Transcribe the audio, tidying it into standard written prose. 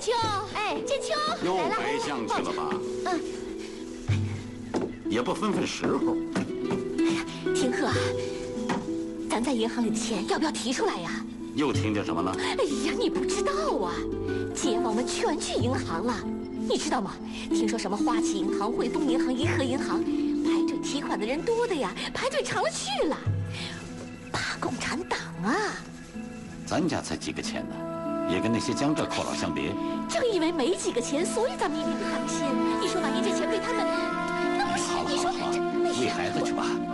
秋，哎，建秋， 又来了， 白相去了吧？ 嗯， 也不分分时候。 哎呀，听贺，咱在银行里的钱要不要提出来呀？ 又听见什么了？ 哎呀，你不知道啊，街坊们全去银行了，你知道吗？听说什么花旗银行、汇丰银行、银河银行，排队提款的人多的呀，排队长了去了。怕共产党啊！ 咱家才几个钱呢，也跟那些江浙寇老相别。 正因为没几个钱，所以咱们一定得当心。你说万一这钱被他们……那不是你说这喂孩子去吧。